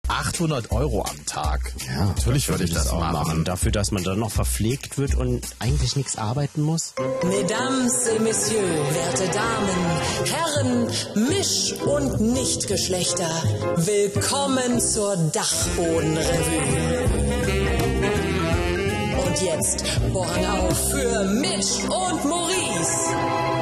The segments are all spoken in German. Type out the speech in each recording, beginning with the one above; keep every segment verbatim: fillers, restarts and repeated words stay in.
achthundert Euro am Tag. Ja, natürlich würde ich das auch machen. machen. Dafür, dass man dann noch verpflegt wird und eigentlich nichts arbeiten muss. Mesdames et Messieurs, werte Damen, Herren, Misch- und Nichtgeschlechter, willkommen zur Dachboden-Revue. Und jetzt Vorhang auf für Mitch und Maurice.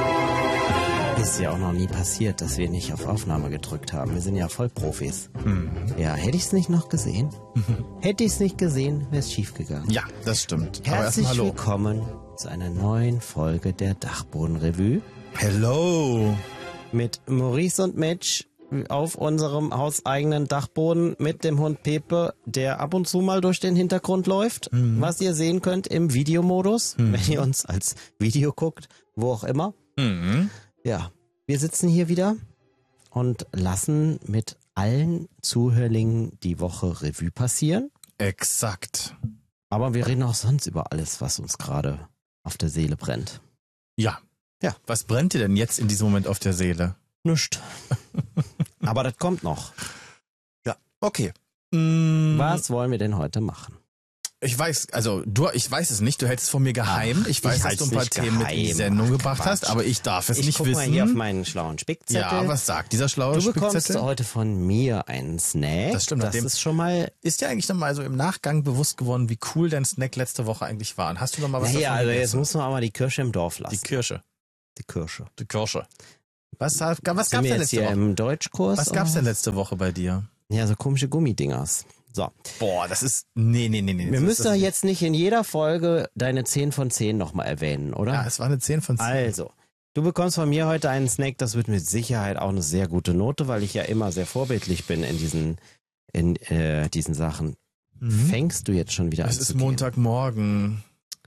Ist ja auch noch nie passiert, dass wir nicht auf Aufnahme gedrückt haben. Wir sind ja Vollprofis. Mhm. Ja, hätte ich es nicht noch gesehen? Mhm. Hätte ich es nicht gesehen, wäre es schief gegangen. Ja, das stimmt. Herzlich hallo. willkommen zu einer neuen Folge der Dachboden-Revue. Hello. Mit Maurice und Mitch auf unserem hauseigenen Dachboden mit dem Hund Pepe, der ab und zu mal durch den Hintergrund läuft, mhm. was ihr sehen könnt im Videomodus, mhm. wenn ihr uns als Video guckt, wo auch immer. Mhm. Ja, wir sitzen hier wieder und lassen mit allen Zuhörlingen die Woche Revue passieren. Exakt. Aber wir reden auch sonst über alles, was uns gerade auf der Seele brennt. Ja. Ja. Was brennt dir denn jetzt in diesem Moment auf der Seele? Nischt. Aber das kommt noch. Ja, okay. Mm. Was wollen wir denn heute machen? Ich weiß, also du, ich weiß es nicht, du hältst es von mir geheim. Ach, ich weiß, ich dass du ein paar halt's Themen nicht mit in die geheim. Sendung Ach, gebracht Quatsch. hast, aber ich darf es ich nicht guck wissen. mal hier auf meinen schlauen Spickzettel. Ja, was sagt dieser schlaue Du Spickzettel? bekommst heute von mir einen Snack. Das stimmt. Das Dem ist schon mal... Ist dir eigentlich nochmal so im Nachgang bewusst geworden, wie cool dein Snack letzte Woche eigentlich war? Und hast du noch mal was Naja, davon also jetzt gegessen? muss man aber die Kirsche im Dorf lassen. Die Kirsche. Die Kirsche. Die Kirsche. Was, was gab's Sind denn wir jetzt letzte hier Woche? im Deutschkurs? Was gab's denn oder? letzte Woche bei dir? Ja, so komische Gummidingers. So. Boah, das ist... Nee, nee, nee, nee. Wir das müssen ist doch das jetzt nicht in jeder Folge deine zehn von zehn nochmal erwähnen, oder? Ja, es war eine zehn von zehn. Also, du bekommst von mir heute einen Snack, das wird mit Sicherheit auch eine sehr gute Note, weil ich ja immer sehr vorbildlich bin in diesen, in äh, diesen Sachen. Mhm. Fängst du jetzt schon wieder an Es zu ist gehen? Montagmorgen.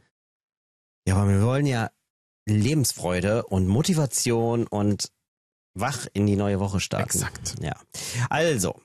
Ja, aber wir wollen ja Lebensfreude und Motivation und wach in die neue Woche starten. Exakt. Ja. Also,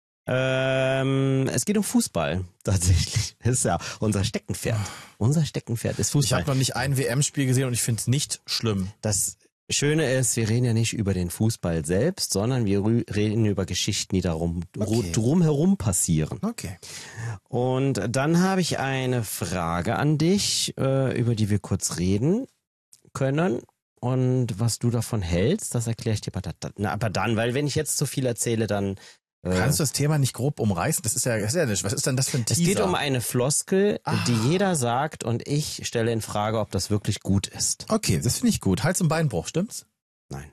ähm, es geht um Fußball tatsächlich. Das ist ja unser Steckenpferd. Unser Steckenpferd ist Ich Fußball. habe noch nicht ein W M-Spiel gesehen und ich finde es nicht schlimm. Das Schöne ist, wir reden ja nicht über den Fußball selbst, sondern wir rü- reden über Geschichten, die darum Okay. drumherum passieren. Okay. Und dann habe ich eine Frage an dich, äh, über die wir kurz reden können. Und was du davon hältst, das erkläre ich dir aber, da, na, aber dann, weil wenn ich jetzt zu viel erzähle, dann... Äh, Kannst du das Thema nicht grob umreißen? Das ist ja, das ist ja nicht. Was ist denn das für ein es Teaser? geht um eine Floskel, Ah. die jeder sagt und ich stelle in Frage, ob das wirklich gut ist. Okay, das finde ich gut. Hals- und Beinbruch, stimmt's? Nein.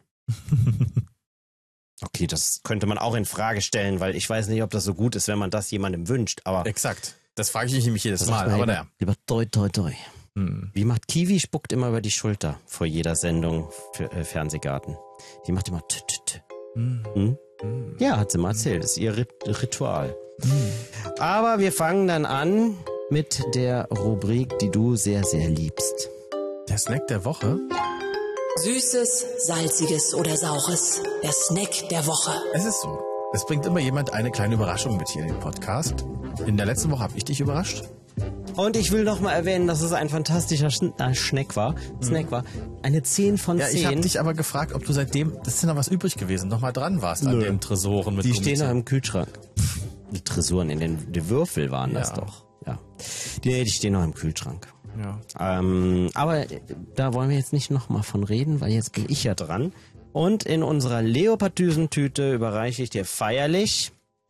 Okay, das könnte man auch in Frage stellen, weil ich weiß nicht, ob das so gut ist, wenn man das jemandem wünscht, aber... Exakt. Das frage ich mich nämlich jedes das Mal, sagt man aber lieber, naja. lieber toi, toi, toi. Hm. Wie macht Kiwi, spuckt immer über die Schulter vor jeder Sendung für äh, Fernsehgarten. Die macht immer t -t -t. Hm. Hm? Hm. Ja, hat sie mal erzählt, das ist ihr Rit Ritual. Hm. Aber wir fangen dann an mit der Rubrik, die du sehr, sehr liebst. Der Snack der Woche? Süßes, salziges oder saures. Der Snack der Woche. Es ist so. Es bringt immer jemand eine kleine Überraschung mit hier in den Podcast. In der letzten Woche habe ich dich überrascht. Und ich will noch mal erwähnen, dass es ein fantastischer Schn äh, Snack war. Snack war. Eine zehn von Ja, ich habe zehn. dich aber gefragt, ob du seitdem, das ist ja noch was übrig gewesen, noch mal dran warst an Nö. den Tresoren mit Die stehen noch Gummizellen. im Kühlschrank. Die Tresuren in den die Würfel waren das Ja. doch. Ja. Die, die stehen noch im Kühlschrank. Ja. Ähm, aber äh, da wollen wir jetzt nicht noch mal von reden, weil jetzt bin ich ja dran. Und in unserer Leopardüsentüte überreiche ich dir feierlich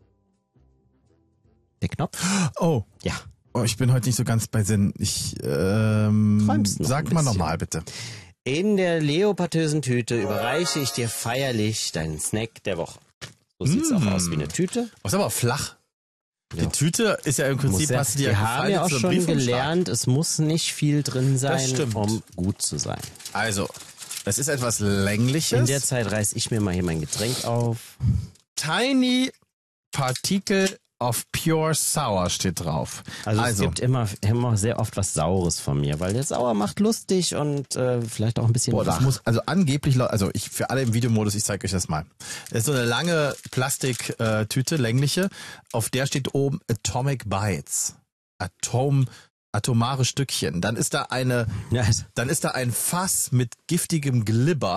den Knopf. Oh. Ja. Oh, ich bin heute nicht so ganz bei Sinn. Ich, ähm, Träumst noch sag ein mal bisschen. nochmal bitte. In der leopardösen Tüte überreiche ich dir feierlich deinen Snack der Woche. So sieht's Mm. auch aus wie eine Tüte. Oh, ist aber flach. Die Ja. Tüte ist ja im Prinzip, Muss ja, hast du dir wir ja haben gefallen, ja auch so ein schon Briefumschlag. gelernt, es muss nicht viel drin sein, stimmt. um gut zu sein. Also, es ist etwas Längliches. In der Zeit reiß ich mir mal hier mein Getränk auf. Tiny Particle of Pure Sour steht drauf. Also, es gibt immer, immer sehr oft was Saures von mir, weil der Sauer macht lustig und äh, vielleicht auch ein bisschen Boah, das wach. muss, also angeblich, lau- also ich für alle im Videomodus, ich zeige euch das mal. Das ist so eine lange Plastiktüte, längliche, auf der steht oben Atomic Bites. Atom, atomare Stückchen. Dann ist da eine, Ja, dann ist da ein Fass mit giftigem Glibber,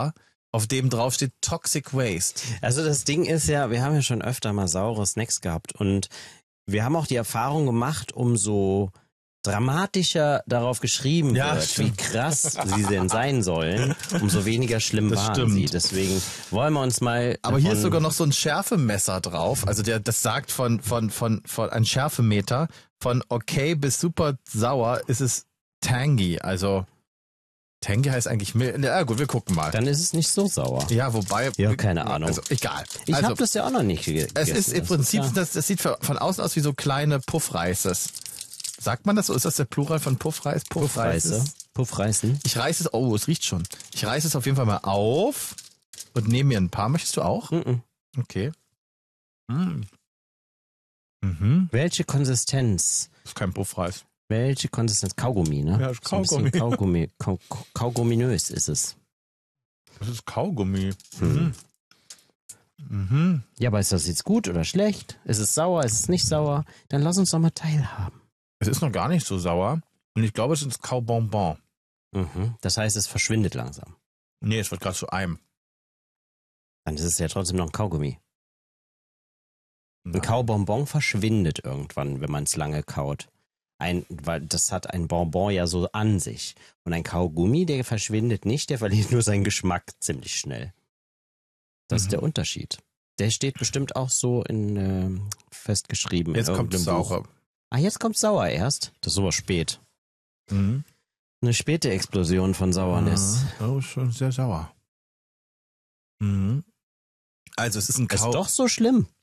auf dem drauf steht Toxic Waste. Also das Ding ist ja, wir haben ja schon öfter mal saure Snacks gehabt und wir haben auch die Erfahrung gemacht, umso dramatischer darauf geschrieben Ja, wird, stimmt. wie krass sie denn sein sollen, umso weniger schlimm Das waren stimmt. sie. Deswegen wollen wir uns mal. Aber hier ist davon- sogar noch so ein Schärfemesser drauf. Also der, das sagt von, von, von, von ein Schärfemeter. Von okay bis super sauer ist es tangy. Also tangy heißt eigentlich mild. Ja gut, wir gucken mal. Dann ist es nicht so sauer. Ja, wobei. Ja, keine Ahnung. Also egal. Ich also, habe das ja auch noch nicht ge- gegessen. es ist im Das Prinzip, ja- das, das sieht von außen aus wie so kleine Puffreises. Sagt man das so? Ist das der Plural von Puffreis? Puffreise. Puffreisen. Ich reiße es, oh, es riecht schon. Ich reiße es auf jeden Fall mal auf und nehme mir ein paar. Möchtest du auch? Mhm. Okay. Mm. Mhm. Welche Konsistenz? Das ist kein Puffreis. Welche Konsistenz? Kaugummi, ne? Ja, ist So ein bisschen Kaugummi. Kaugummi. Kau Kauguminös ist es. Das ist Kaugummi. Hm. Mhm. Ja, aber ist das jetzt gut oder schlecht? Ist es sauer? Ist es nicht sauer? Dann lass uns doch mal teilhaben. Es ist noch gar nicht so sauer. Und ich glaube, es ist Kaubonbon. Mhm. Das heißt, es verschwindet langsam. Nee, es wird gerade zu einem. Dann ist es ja trotzdem noch ein Kaugummi. Ein Kaubonbon verschwindet irgendwann, wenn man es lange kaut. Ein, weil das hat ein Bonbon ja so an sich. Und ein Kaugummi, der verschwindet nicht, der verliert nur seinen Geschmack ziemlich schnell. Das Mhm. ist der Unterschied. Der steht bestimmt auch so in ähm, festgeschrieben. Jetzt in kommt irgendeinem Saure. Buch. Ah, jetzt kommt sauer erst. Das ist aber spät. Mhm. Eine späte Explosion von Sauernis. Oh, schon sehr sauer. Mhm. Also es ist ein Ist Kau doch so schlimm.